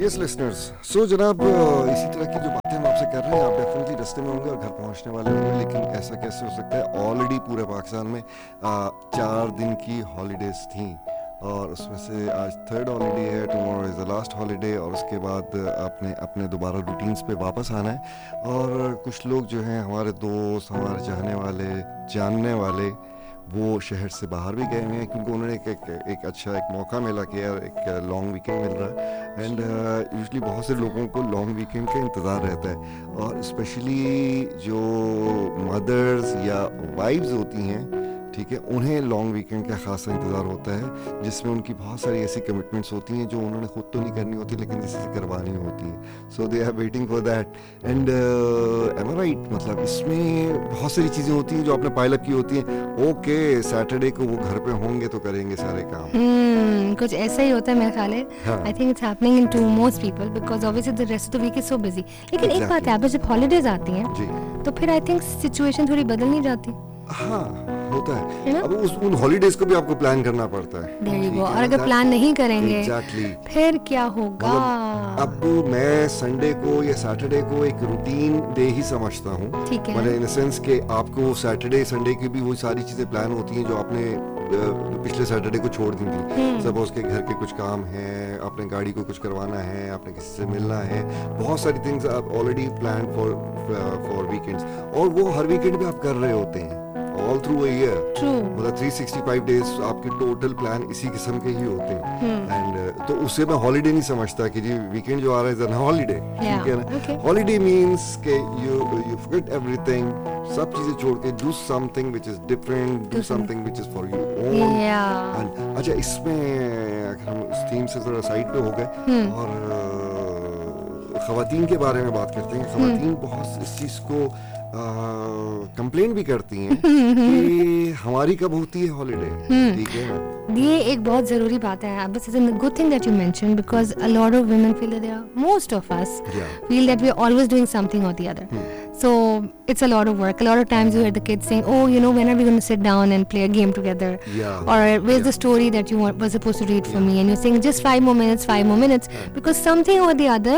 Yes listeners, सो जनाब इसी तरह की जो बातें हम आपसे कर रहे हैं, आप डेफिनेटली रास्ते में होंगे और घर पहुंचने वाले होंगे, लेकिन ऐसा कैसे हो सकता है? ऑलरेडी पूरे पाकिस्तान में 4 दिन की हॉलीडेज थी और उसमें से आज थर्ड हॉलीडे है, tomorrow is the last holiday और उसके बाद अपने अपने दोबारा रूटीन्स पे वापस आना है। और कुछ लोग जो हैं, हमारे दोस्त, हमारे चाहने वाले, जानने वाले, वो शहर से बाहर भी गए हुए हैं क्योंकि उन्होंने एक अच्छा एक मौका मिला कि यार एक लॉन्ग वीकेंड मिल रहा है। एंड यूजुअली बहुत से लोगों को लॉन्ग वीकेंड का इंतज़ार रहता है और स्पेशली जो मदर्स या वाइफ्स होती हैं, ठीक है, उन्हें लॉन्ग वीकेंड का खासा इंतज़ार होता है जिसमें उनकी बहुत सारी ऐसी कमिटमेंट्स होती हैं जो उन्होंने खुद तो नहीं करनी होती लेकिन किसी से करवानी होती है। सो they are waiting for that and M I right? मतलब इसमें बहुत सारी चीज़ें होती हैं जो आपने पायलअप की होती हैं। ओके, सैटरडे को वो घर पे होंगे तो करेंगे सारे काम। कुछ ऐसा ही होता है मेरे ख्याल है। I think it's happening in to most people because obviously the rest of the week is so busy. लेकिन एक बात है, आप जब हॉलीडेज आती हैं तो फिर आई थिंक सिचुएशन थोड़ी बदल नहीं जाती। हाँ, होता है। अब उन हॉलीडेज को भी आपको प्लान करना पड़ता है। और अगर प्लान नहीं करेंगे फिर क्या होगा? अब मैं संडे को या सैटरडे को एक रूटीन डे ही समझता हूँ, मतलब इन सेंस के आपको सैटरडे संडे की भी वो सारी चीजें प्लान होती हैं जो आपने पिछले सैटरडे को छोड़ दी थी। सपोज के घर के कुछ काम हैं, अपने गाड़ी को कुछ करवाना है, आपने किसी से मिलना है, बहुत सारी थिंग्स आप ऑलरेडी प्लान फॉर वीकेंड्स और वो हर वीकेंड पे आप कर रहे होते हैं ऑल थ्रू अ ईयर। मतलब 365 डेज आपके टोटल प्लान इसी किस्म के ही होते हैं। एंड तो उससे मैं हॉलीडे नहीं समझता कि जी वीकेंड जो आ रहा है हॉलीडे, ठीक है ना? हॉलीडे मींस के यू फॉरगेट एवरीथिंग, सब चीजें छोड़ के do something which is different, do something which is for you own. अच्छा, इसमें अगर हम उस थीम से जरा साइड पे हो गए और खवातीन के बारे में बात करते हैं। खवातीन बहुत इस चीज को कंप्लेन भी करती हैं कि हमारी कब होती है हॉलीडे, ठीक है ना? ये एक बहुत जरूरी बात है। बस it's a good thing that you mention because a lot of women feel that they are, most of us feel that we are always doing something or the other. So it's a lot of work. A lot of times you hear the kids saying, "Oh, you know, when are we going to sit down and play a game together?" Or where's the story that you were supposed to read for me? And you're saying just 5 more minutes, 5 more minutes, because something or the other,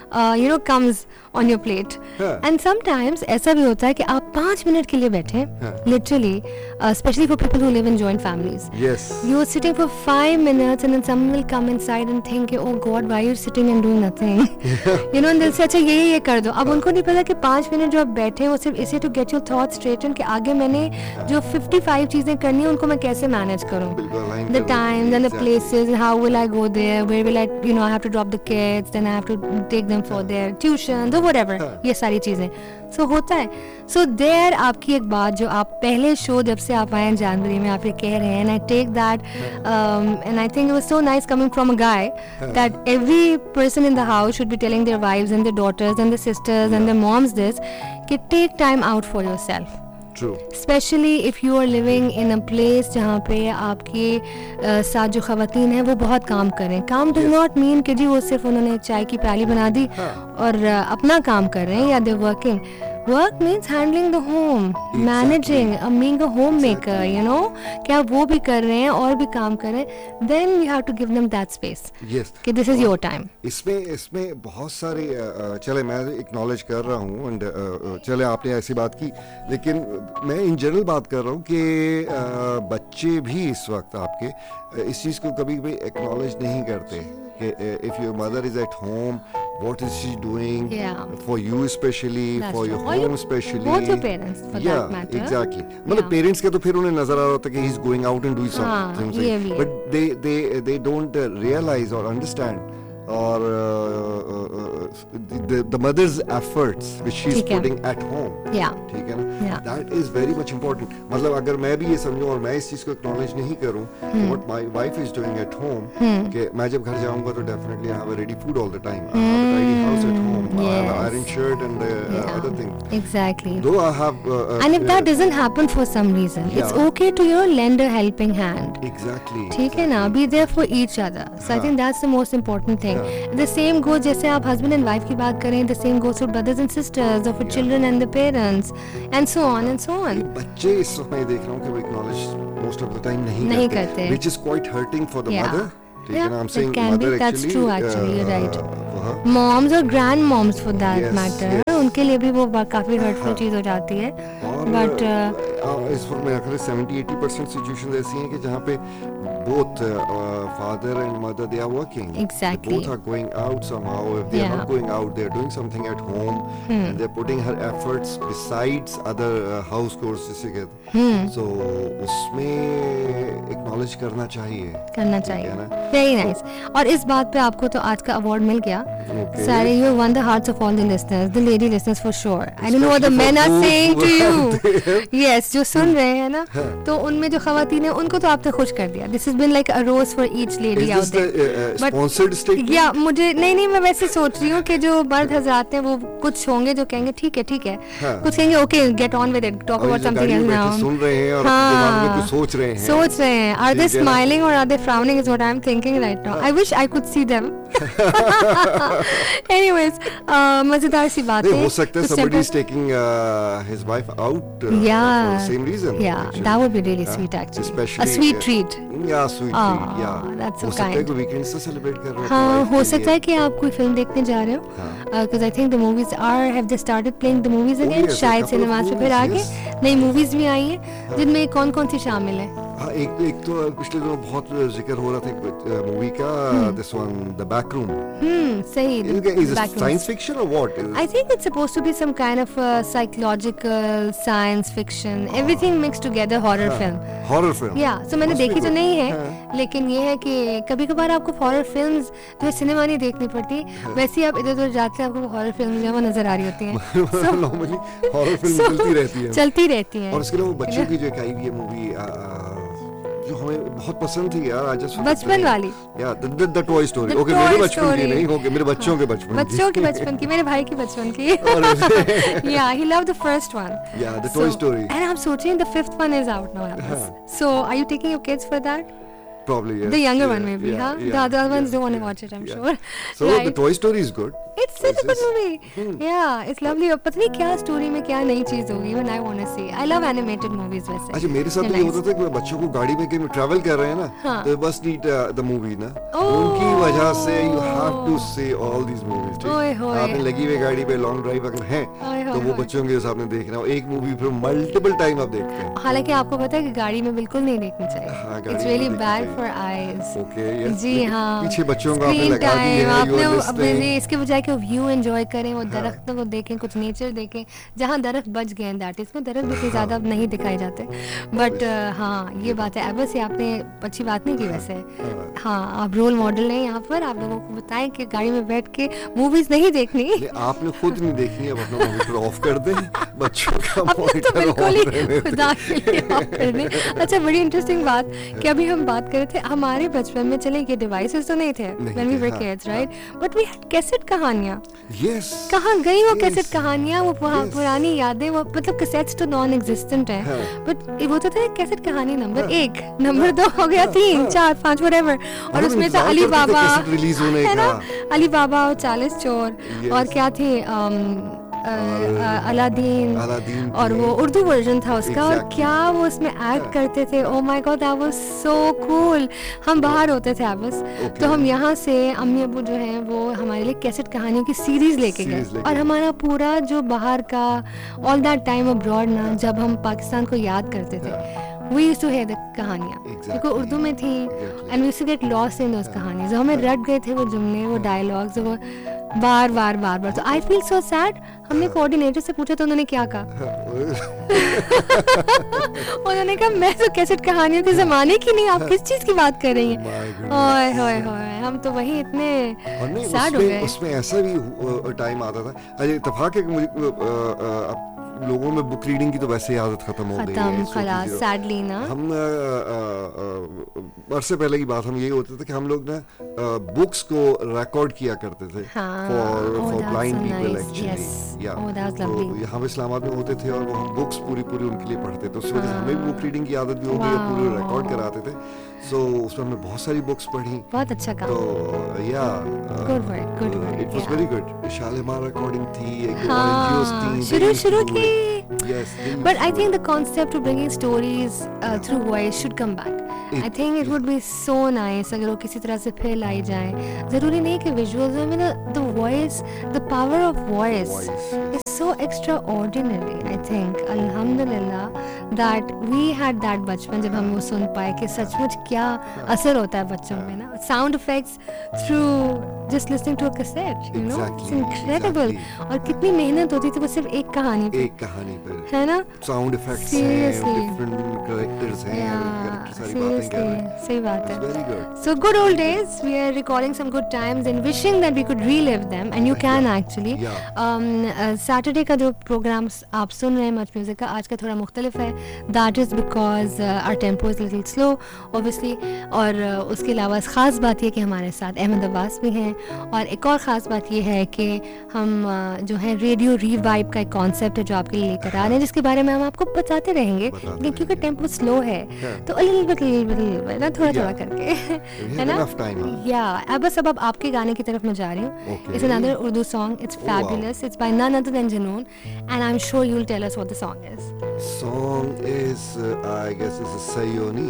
comes on your plate. And sometimes ऐसा भी होता है कि आप 5 minute के लिए बैठे, literally, especially for people who live in joint families. Yes. You're sitting for 5 minutes and then someone will come inside and think, "Oh God, why are you sitting and doing nothing?" and दिल से अच्छा ये कर दो। अब उनको नहीं पता कि 5 मिनट जो आप बैठे वो सिर्फ इसे to get your thoughts straighten कि आगे मैंने जो 55 चीजें करनी है उनको मैं कैसे मैनेज करूं, the times and the places, how will I go there, where will I I have to drop the kids, then I have to take them for their tuition, whatever, ये सारी चीजें सो होता है। सो देयर आपकी एक बात जो आप पहले शो जब से आप आए जनवरी में आप ये कह रहे हैं, and I take that and I think it was so nice coming from a guy that every person in the house should be telling there wives and there daughters and there sisters and there moms this कि take time out for yourself. True. Especially if you are living in a place जहाँ पे आपके साथ जो खवातीन हैं वो बहुत काम करें। काम does not mean कि जी वो सिर्फ उन्होंने चाय की प्याली बना दी और अपना काम कर रहे हैं या they're working. Work means handling the home, managing, being a homemaker, you know, क्या वो भी कर रहे हैं और भी काम कर रहे हैं, then you have to give them that space. Yes. कि this is your time. इसमें बहुत सारे चले मैं एक्नॉलेज कर रहा हूँ एंड चले आपने ऐसी बात की, लेकिन मैं इन जनरल बात कर रहा हूँ कि बच्चे भी इस वक्त आपके इस चीज़ को कभी भी एक्नॉलेज नहीं करते कि if your mother is at home, what is she doing for you especially, That's for your true. home especially, both your parents for that matter. Exactly. मतलब पेरेंट्स के तो फिर उन्हें नजर आ रहा होता है कि he is going out and doing something, but they don't realize or understand or the mother's efforts which she is putting at home, ठीक है ना? That is very much important. मतलब अगर मैं भी ये समझूं और मैं इस चीज को एक्नॉलेज नहीं करूं what my wife is doing at home, कि मैं जब घर जाऊंगा तो definitely I have a ready food all the time, I have a tidy house at home, I have an iron shirt and other things. Exactly. Though I have and if that doesn't happen for some reason, it's okay to lend a helping hand. Exactly. ठीक है ना? Be there for each other. So I think that's the most important thing. The same goes जैसे आप husband and wife की बात करें, the same goes for brothers and sisters, or for children and the parents, and so on and so on. बच्चे इस वक्त मैं देख रहा हूँ कि वो acknowledge most of the time नहीं करते, which is quite hurting for the mother. ठीक है ना? I'm saying mother actually, that's true actually, you're right. For moms और grand moms for that Yes, matter, yes. उनके लिए भी वो काफी हर्टफुल चीज हो जाती है. और बट इस वक्त मेरा ख्याल 70-80% सिचुएशन ऐसी हैं कि जहाँ पे both father and mother they are working. Exactly. They both are going out somehow. If they are Yeah. not going out, they are doing something at home, and they are putting her efforts besides other house chores जिसे कहते हैं. So उसमें acknowledge करना चाहिए. करना ठीक है चाहिए. ना? Very nice. और इस बात पे आपको तो आज का अवार्ड मिल गया. Okay. सारे you one the hearts of all the listeners, the lady listeners for sure. I don't know what the Especially main for are those saying to who are you. there. Yes, जो सुन रहे हैं ना, तो उनमें जो खवातीन है उनको तो आपने खुश कर दिया. This has been like a rose for each lady Is out this there. the sponsored statement? या मुझे नहीं, मैं वैसे सोच रही हूँ कि जो मर्द हजरात हैं वो कुछ होंगे जो कहेंगे ठीक है. हाँ. कुछ कहेंगे okay get on with it, talk और ये अबाउट जो समथिंग गाड़ी एल्स में बैठे नाउ. सुन रहे हैं और अपने दिमाग में कुछ सोच रहे हैं. Are they ठीक है ना? smiling or are they frowning is what I'm thinking right now. I wish I could see them. Anyways, मजेदार सी बात नहीं, है. हो सकता है तो somebody is simple- taking his wife out Yeah. for the same reason. Yeah, actually. that would be really Yeah. sweet actually. Especially, A sweet treat. Yeah, sweet Ah, treat. Yeah. that's so हो सकता है kind. कि weekend से celebrate कर रहे हो. हाँ, wife हो के सकता है लिए. कि आप कोई फिल्म देखने जा रहे हो. हाँ. Because I think the movies have they started playing the movies Oh, again? yes, a शायद couple of सिनेमा से फिर movies, आगे yes. नई मूवीज भी आई हैं जिनमें कौन सी शामिल है. हाँ, एक तो पिछले दिनों बहुत जिक्र हो रहा था मूवी का, this one, The Backroom. सही. Is it Backrooms. science fiction or what? Is it- I think it's supposed to be some kind of psychological science fiction, everything mixed together horror film. Horror film. Yeah, so मैंने Must be देखी तो good. नहीं है, हाँ. लेकिन ये है कि कभी कभार आपको हॉरर फिल्म्स जो है सिनेमा नहीं देखनी पड़ती, वैसे ही आप इधर उधर जाते हैं आपको हॉरर फिल्म जो है वो नजर आ रही होती हैं. Normally horror film So, चलती रहती है. चलती रहती हैं. और इसके अलावा बच्चों की जो एक आई हुई है मूवी जो हमें बहुत पसंद थी यार, आज जस्ट बचपन वाली. या the toy story. The okay, Toy मेरे बचपन की Story. नहीं, ओके मेरे बच्चों के बचपन की. बच्चों के बचपन की, मेरे भाई के बचपन की. Yeah, he loved the first one. Yeah, the Toy Story. And I'm searching the fifth one is out now. So are you taking your kids for that? Probably yes. The younger Yeah, one maybe, yeah, huh? yeah, The other ones yeah, don't want to yeah, watch it, I'm yeah. sure. So the Right. Toy Story is good. It's such a good movie. Yeah, it's lovely. और पता नहीं क्या story में क्या नई चीज होगी. Even I want to see. I love animated movies वैसे. अच्छा, मेरे साथ They're भी ये nice. होता था कि बच्चों को गाड़ी में कहीं ट्रैवल कर रहे हैं ना, हाँ. तो बस नीड द मूवी ना, Oh. उनकी वजह से you have to see all these movies. ओए होए. आपने लगी हुई गाड़ी पे लॉन्ग ड्राइव अगर है ओए तो होए वो होए. बच्चों के सामने देखना हो, एक मूवी फिर मल्टीपल टाइम आप देखते हैं. हालांकि आपको पता है कि गाड़ी में बिल्कुल नहीं देखनी हाँ, चाहिए. गाड़ी It's में really देखनी bad चाहिए. for eyes. Okay, yes. जी हाँ. पीछे बच्चों को आपने Screen लगा दी time, है, आपने you are अपने listening. इसके बजाय कि व्यू एंजॉय करें, वो दरख्तों को देखें, कुछ नेचर देखें. जहाँ दरख्त बच गए हैं दैट इसमें दरख्त भी ज्यादा नहीं दिखाई जाते. बट हाँ, ये बात है. बस ये आपने अच्छी बात नहीं की वैसे. हाँ, आप रोल मॉडल हैं यहाँ पर. आप लोगों को बताएं कि गाड़ी में बैठ के मूवीज नहीं देखनी. नहीं, आपने खुद नहीं देखनी, अब अपना मॉनिटर ऑफ कर दें, बच्चों का अपना तो मॉनिटर बिल्कुल ऑन ही रहने दें. खुदा के लिए ऑफ कर दें. अच्छा, बड़ी इंटरेस्टिंग बात कि अभी हम बात कर रहे थे हमारे बचपन में. चले ये डिवाइसेस तो नहीं थे when we were हाँ, kids, right? But we had cassette कहानियाँ. Yes. कहाँ गई वो Yes. कैसेट कहानियाँ, वो Yes. पुरानी यादें, वो मतलब कैसेट्स तो नॉन एग्जिस्टेंट है. हाँ. बट वो तो था कैसेट कहानी नंबर हाँ. 1, नंबर 2 हो गया, 3, 4, 5 व्हाटएवर. और हम उसमें था इंतजार अली करते थे बाबा, कैसेट रिलीज होने है ना, का. अली बाबा और 40 चोर. Yes. और क्या थे अलादीन. अलादीन और थी. वो उर्दू वर्जन था उसका. और Exactly. क्या वो उसमें एक्ट करते थे. Oh my God, that was so cool. हम बाहर होते थे बस, Okay. तो हम यहाँ से अम्मी अबू जो हैं वो हमारे लिए कैसेट कहानियों की सीरीज लेके Series गए. लेके और गए. हमारा पूरा जो बाहर का ऑल दैट टाइम अब्रॉड ना, जब हम पाकिस्तान को याद करते थे, we used to here the कहानियाँ Exactly. क्योंकि उर्दू में थी. Exactly. And we used to get lost in दोस कहानीज. जो हमें रट गए थे वो जुमले, वो डायलॉग्स, वो बार बार. तो आई फील सो सैड. हमने कोऑर्डिनेटर से पूछा तो उन्होंने क्या कहा. उन्होंने कहा मैं तो कैसेट कहानियों के जमाने की नहीं, आप किस चीज की बात कर रही हैं. My goodness. ओए होए होए, हम तो वही इतने और नहीं, सैड हो गए. उसमें ऐसा भी टाइम आता था. अरे इत्तेफाक है कि मुझे लोगों में बुक रीडिंग की तो वैसे ही आदत खत्म हो गई है. खत्म So खलास, कि सैडली ना. हम बरसे पहले की बात हम यही होते थे कि हम लोग ना बुक्स को रिकॉर्ड किया करते थे हाँ. For Oh, that's blind so people nice. Actually. Yes. या Oh, that's तो lovely. यहाँ पे इस्लामाबाद में होते थे और वो हम बुक्स पूरी उनके लिए पढ़ते थे. उसकी वजह से हमें भी बुक रीडिंग की आदत भी हो गई और पूरे Wow. रिकॉर्ड कराते थे. सो उसमें हमने बहुत सारी बुक्स पढ़ी. बहुत अच्छा तो काम. या Good word, good word, it was yeah. Very good. Shalimar recording थी, एक हाँ, थी. शुरू की. Yes. But I think the concept of bringing stories through voice should come back. I think it would be so nice अगर वो किसी तरह से फिर लाई जाए. जरूरी नहीं कि विजुअल्स में the voice, the power of voice is so extraordinary. I think alhamdulillah that we had that बचपन जब हम वो सुन पाए कि सचमुच क्या असर होता है बच्चों में ना. Sound effects through just listening to a cassette, you know, it's incredible. और कितनी मेहनत होती थी वो सिर्फ एक कहानी पे, है ना. Sound effects हैं, different characters हैं, characters सारी बातें कर रहे हैं. सही बात है. Very good. So good old days, we are recalling some good times and wishing that we could relive them, and you can actually. Saturday का जो प्रोग्राम आप सुन रहे हैं मच म्यूजिक का, आज का थोड़ा मुख्तलिफ है. That is because our tempo is little slow obviously. और उसके अलावा ख़ास बात ये कि हमारे साथ अहमद अब्बास भी हैं. और एक और ख़ास बात ये है कि हम जो है रेडियो रिवाइब का एक कॉन्सेप्ट है जो आपके लिए लेकर आ रहे हैं, जिसके बारे में हम आपको बताते रहेंगे. क्योंकि टेम्पो स्लो है तो ना थोड़ा करके, है ना. या अब आपके गाने की तरफ मैं जा रही हूँ. It's another Urdu song. It's fabulous. It's by none other than Junoon, and I'm sure you'll tell us what the song is. Song is, I guess, it's Sayoni.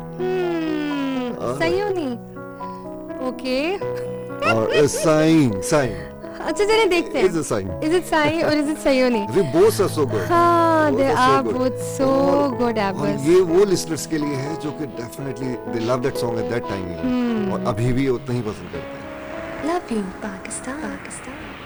Sayoni. Okay. Or Sain. अच्छा चलिए देखते हैं. It's a Sain. Is it Sai or is it Sayoni? They both are so good. हाँ, they are both so good. और ये वो listeners के लिए है जो कि definitely they love that song at that time. और अभी भी उतना ही पसंद करते हैं. Love you, Pakistan.